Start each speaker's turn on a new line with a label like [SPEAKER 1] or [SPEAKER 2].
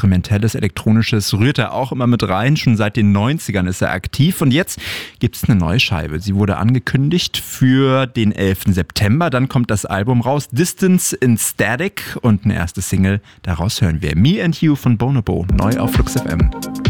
[SPEAKER 1] experimentelles, elektronisches rührt er auch immer mit rein. Schon seit den 90ern ist er aktiv und jetzt gibt es eine neue Scheibe. Sie wurde angekündigt für den 11. September. Dann kommt das Album raus, Distance in Static, und eine erste Single, daraus hören wir Me and You von Bonobo, neu auf Flux FM.